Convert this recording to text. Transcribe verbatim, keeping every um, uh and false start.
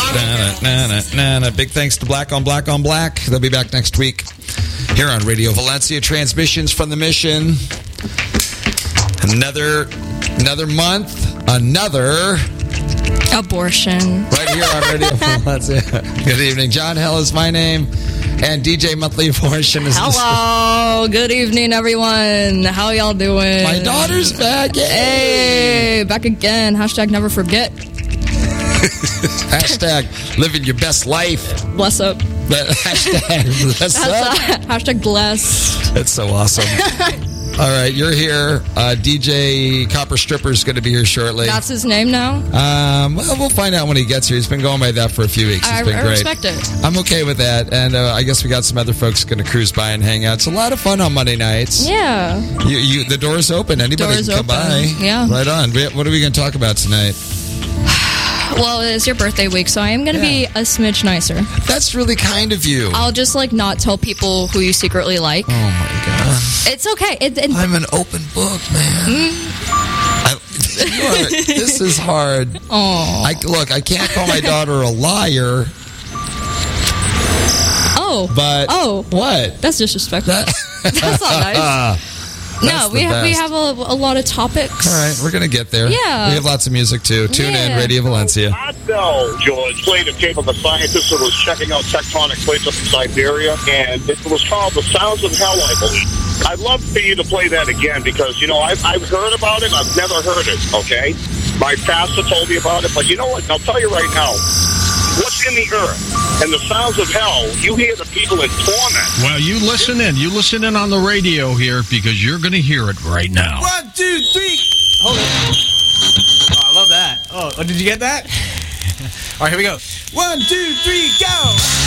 Na, na, na, na, na. Big thanks to Black on Black on Black. They'll be back next week here on Radio Valencia. Transmissions from the mission. Another, another month. Another abortion. Right here on Radio Valencia. Good evening. John Hell is my name. And D J Monthly Abortion is Hello. Good evening, everyone. How y'all doing? My daughter's back. Yay. Hey, back again. Hashtag never forget. Hashtag living your best life. Bless up. Hashtag bless up. Hashtag blessed. That's so awesome. All right, you're here. Uh, D J Copper Stripper is going to be here shortly. That's his name now? Um, well, we'll find out when he gets here. He's been going by that for a few weeks. It's I, been I great. respect it. I'm okay with that. And uh, I guess we got some other folks going to cruise by and hang out. It's a lot of fun on Monday nights. Yeah. You, you, the door's open. Anybody door's can come open. by. Yeah. Right on. What are we going to talk about tonight? Well, it's your birthday week, so I am going to yeah. be a smidge nicer. That's really kind of you. I'll just, like, not tell people who you secretly like. Oh, my God. It's okay. It, it, I'm an open book, man. Mm. I, you are, this is hard. Oh. I, look, I can't call my daughter a liar. Oh. But. Oh. What? That's disrespectful. That, That's not nice. That's no, we have we have a, a lot of topics. All right, we're going to get there. Yeah. We have lots of music, too. Tune yeah. in, Radio Valencia. I know, George, played a tape of a scientist who was checking out tectonic plates up in Siberia, and it was called The Sounds of Hell, I believe. I'd love for you to play that again because, you know, I've, I've heard about it. I've never heard it, okay? My pastor told me about it, but you know what? I'll tell you right now. What's in the earth and the sounds of hell, you hear the people in torment. Well, you listen in. You listen in on the radio here because you're going to hear it right now. One, two, three. Hold it. Oh, I love that. Oh, oh, did you get that? All right, here we go. One, two, three.